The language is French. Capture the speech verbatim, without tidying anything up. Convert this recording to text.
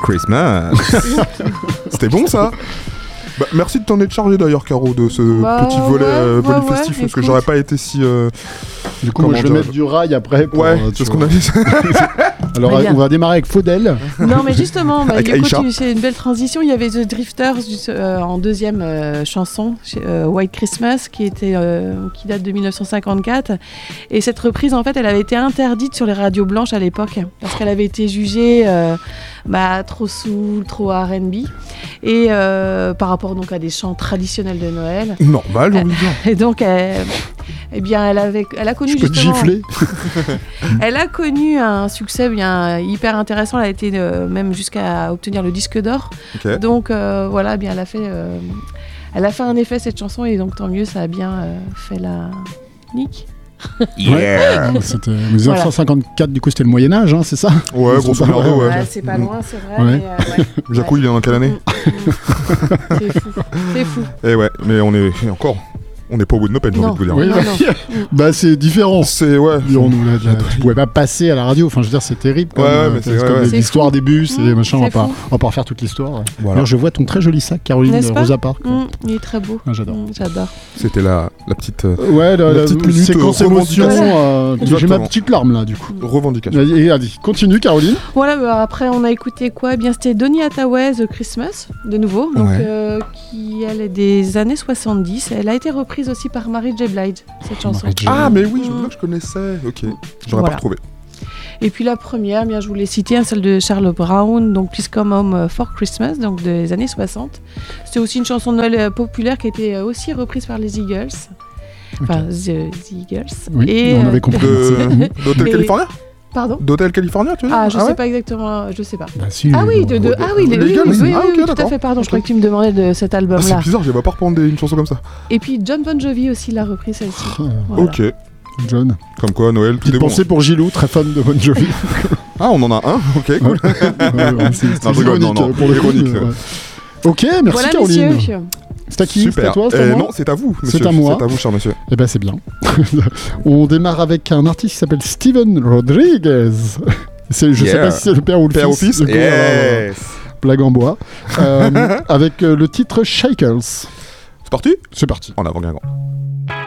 Christmas. C'était bon ça. Bah, merci de t'en être chargé d'ailleurs, Caro, de ce bah, petit volet, ouais, euh, volet ouais, festif, ouais, parce que écoute. j'aurais pas été si. Euh, du coup, moi, je vais dire... mettre du rail après. Pour, ouais, euh, c'est ce qu'on a dit. Alors, on va démarrer avec Faudel. Non, mais justement, bah, Avec il Aïcha. continue, c'est une belle transition. Il y avait The Drifters euh, en deuxième euh, chanson, euh, White Christmas, qui, était, euh, qui date de dix-neuf cent cinquante-quatre. Et cette reprise, en fait, elle avait été interdite sur les radios blanches à l'époque, parce qu'elle avait été jugée euh, bah, trop soul, trop R and B. Et euh, par rapport donc, à des chants traditionnels de Noël. Normal, j'ai envie de dire. Et donc, elle, eh bien, elle, avait, elle a connu Je peux te justement... gifler. Elle a connu un succès bien hyper intéressant. Elle a été euh, même jusqu'à obtenir le disque d'or. Okay. Donc euh, voilà, bien elle a fait, euh, elle a fait un effet cette chanson et donc tant mieux, ça a bien euh, fait la nique. Yeah. Ouais, c'était dix-neuf cent cinquante-quatre, voilà. Du coup, c'était le Moyen-Âge, hein, c'est ça? Ouais, grosso modo, ouais. ouais. C'est pas loin, c'est vrai. Ouais. Mais, euh, ouais. Jacou, il est dans quelle année? C'est fou, c'est fou. Et ouais, mais on est et encore. On n'est pas au bout de nos peines, j'ai envie de vous dire. Oui, non, bah, non. bah c'est différent. C'est ouais. Dirons-nous là, là, tu pouvais pas passer à la radio. Enfin, je veux dire, c'est terrible. Comme, ouais, euh, mais c'est, c'est ouais, comme ouais. l'histoire des bus et mmh, machin. On va, pas, fou. on va pas refaire toute l'histoire. Voilà. Alors, je vois ton très joli sac, Caroline N'est-ce pas Rosa Parks. Mmh, il est très beau. Ah, j'adore. Mmh, j'adore. C'était la, la petite. Euh, ouais, la, la la petite minute séquence euh, émotion. revendication. Euh, j'ai ma petite larme là, du coup. Revendication. Vas-y, vas-y, continue, Caroline. Voilà, bah, après on a écouté quoi? Eh bien, c'était Donny Hathaway, The Christmas, de nouveau, donc, ouais. euh, qui elle est des années soixante-dix. Elle a été reprise aussi par Mary J. Blige, cette chanson. Ah, mais oui, je me que je connaissais. Ok, j'aurais voilà. pas retrouvé. Et puis la première, bien, je voulais citer hein, celle de Charles Brown, donc Please Come Home for Christmas, donc des années soixante. C'était aussi une chanson de Noël euh, populaire qui a été euh, aussi reprise par les Eagles. Enfin, okay. The, the Eagles. Oui, et, on avait compris. De, d'Hôtel California. Pardon. D'Hôtel California, tu veux dire? Ah, je ah, sais ouais pas exactement, je sais pas. Bah, si, ah oui, de, de, ah oui, les, les oui, Eagles, oui, oui, ah, oui, okay, oui, tout à fait, pardon, je croyais que tu me demandais de cet album-là. Ah, c'est bizarre, j'avais pas reprendre une chanson comme ça. Et puis John Bon Jovi aussi l'a repris celle-ci. Voilà. Ok. John. Comme quoi, Noël, tout Petite est bon. pensée pour Gilou, très fan de Bon Jovi. Ah, on en a un. Ok, cool. ouais, ouais, c'est, c'est non, ironique non, non, pour le ironique. coup, ouais. Ok, merci voilà, Caroline. Messieurs. C'est à qui? Super. C'est à toi? C'est à euh, moi non, c'est à vous, monsieur. C'est à moi. C'est à vous, cher monsieur. Eh ben, c'est bien. On démarre avec un artiste qui s'appelle Steven Rodriguez. C'est, je yeah. sais pas si c'est le père ou le père fils. Père ou fils. Yes. Euh, blague en bois. euh, avec euh, le titre Shakers. C'est parti? C'est parti. En avant, Guingamp.